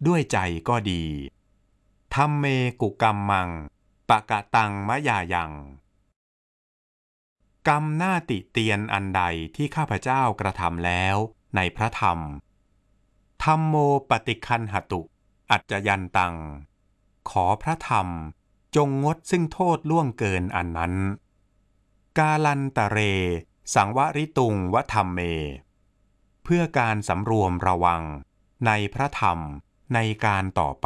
ด้วยใจก็ดีธัมเมกุกัมมังปะกะตังมะยายังกรรมหน้าติเตียนอันใดที่ข้าพเจ้ากระทำแล้วในพระธรรมธัมโมปฏิคันหตุอัจจยันตังขอพระธรรมจงงดซึ่งโทษล่วงเกินอันนั้นกาลันตะเรสังวริตุงวธัมเมเพื่อการสำรวมระวังในพระธรรมในการต่อไป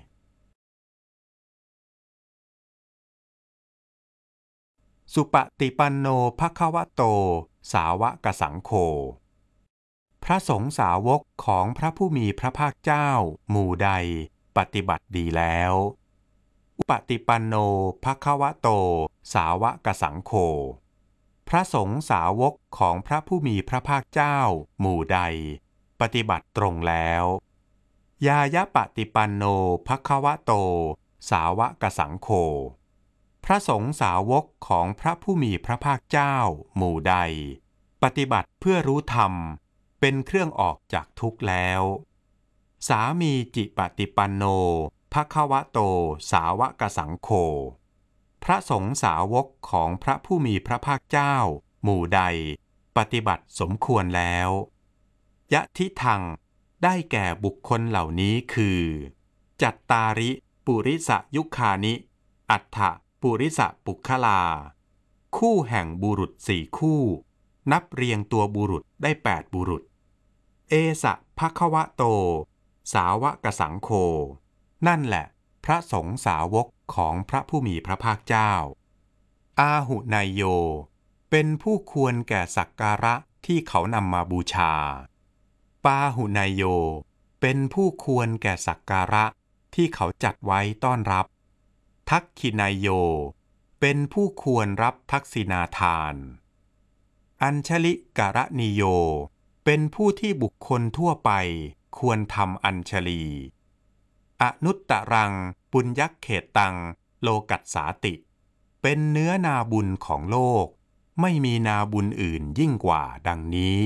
สุปฏิปันโนภควโตสาวกสังโฆพระสงฆ์สาวกของพระผู้มีพระภาคเจ้าหมู่ใดปฏิบัติดีแล้วอุปฏิปันโนภควโตสาวกสังโฆพระสงฆ์สาวกของพระผู้มีพระภาคเจ้าหมู่ใดปฏิบัติตรงแล้วยายะปฏิปันโนภควโตสาวกสังโฆพระสงฆ์สาวกของพระผู้มีพระภาคเจ้าหมู่ใดปฏิบัติเพื่อรู้ธรรมเป็นเครื่องออกจากทุกข์แล้วสามีจิปฏิปันโนภควโตสาวกสังโฆพระสงฆ์สาวกของพระผู้มีพระภาคเจ้าหมู่ใดปฏิบัติสมควรแล้วยะทิทังได้แก่บุคคลเหล่านี้คือจัตตาริปุริสยุคานิอัฏฐปุริสปุคคลาคู่แห่งบุรุษ4คู่นับเรียงตัวบุรุษได้8บุรุษเอสะภควโตสาวกสังโฆนั่นแหละพระสงฆ์สาวกของพระผู้มีพระภาคเจ้าอาหุนายโยเป็นผู้ควรแก่สักการะที่เขานำมาบูชาปาหุนายโยเป็นผู้ควรแก่สักการะที่เขาจัดไว้ต้อนรับทักขินายโยเป็นผู้ควรรับทักษิณาทานอัญชลิกรณิโยเป็นผู้ที่บุคคลทั่วไปควรทำอัญชลีอนุตตรังปุญญเขตตังโลกัสสาติเป็นเนื้อนาบุญของโลกไม่มีนาบุญอื่นยิ่งกว่าดังนี้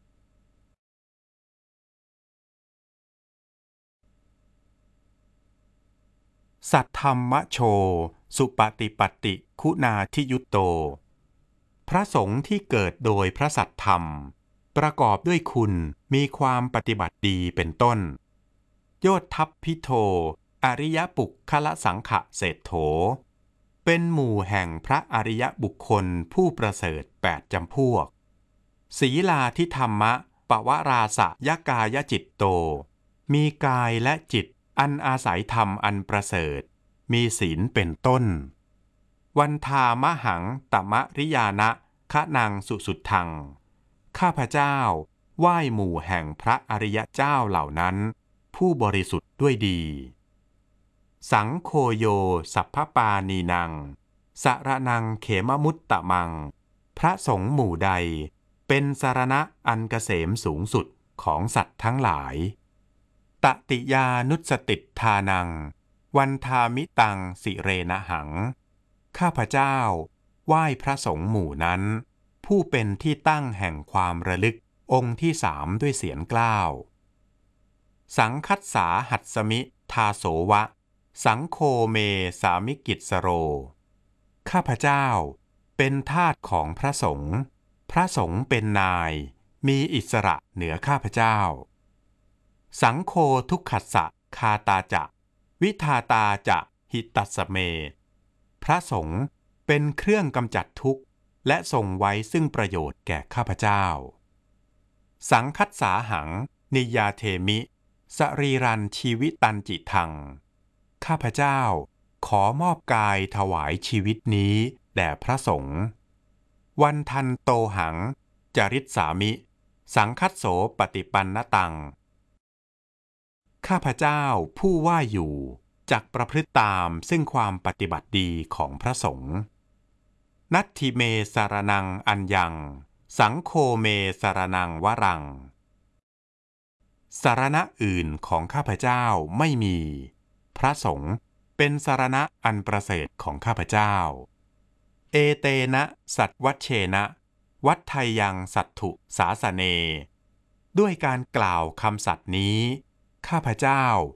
สัทธัมมโชสุปฏิปัตติคุณาทิยุตโตพระสงฆ์ที่เกิดโดยพระสัทธรรมประกอบด้วยคุณมีความปฏิบัติดีเป็นต้นโยทัพพิโทอริยปุคคละสังขะเศรษโถเป็นหมู่แห่งพระอริยบุคคลผู้ประเสริฐ8จำพวกศีลาทิธรรมะปวราสะยกายจิตโตมีกายและจิตอันอาศัยธรรมอันประเสริฐมีศีลเป็นต้นวันทามหังตมะริยานะคะนังสุสุดทังข้าพเจ้าไหว้หมู่แห่งพระอริยเจ้าเหล่านั้นผู้บริสุทธิ์ด้วยดีสังโฆโยสัพพปานีนังสรนังเขมมุตตะมังพระสงฆ์หมู่ใดเป็นสรณะอันเกษมสูงสุดของสัตว์ทั้งหลายตติยานุสติทานังวันทามิตังสิเรนะหังข้าพเจ้าไหว้พระสงฆ์หมู่นั้นผู้เป็นที่ตั้งแห่งความระลึกองค์ที่3ด้วยเสียงกล้าวสังคัสสาหัสสมิทาโสวะสังโฆเมสามิกิจสโรข้าพเจ้าเป็นทาสของพระสงฆ์พระสงฆ์เป็นนายมีอิสระเหนือข้าพเจ้าสังโฆทุกขัสสะคาตาจะวิทาตาจะหิตัสสเมพระสงฆ์เป็นเครื่องกำจัดทุกข์และทรงไว้ซึ่งประโยชน์แก่ข้าพเจ้าสังคัสสาหังนิยาเทมิสรีรันชีวิตันจิทังข้าพเจ้าขอมอบกายถวายชีวิตนี้แด่พระสงฆ์วันทันโตหังจริตสามิสังคัสโสปฏิปันนตังข้าพเจ้าผู้ว่าอยู่จักประพฤติตามซึ่งความปฏิบัติดีของพระสงฆ์นัตถิเมสารนังอัญญังสังโฆเมสารนังวรังสารณะอื่นของข้าพเจ้าไม่มีพระสงฆ์เป็นสารณะอันประเสริฐของข้าพเจ้าเอเตนะสัตวัชเชนะวัฏไทยังสัตถุสาสเนด้วยการกล่าวคำสัตย์นี้ข้าพเจ้า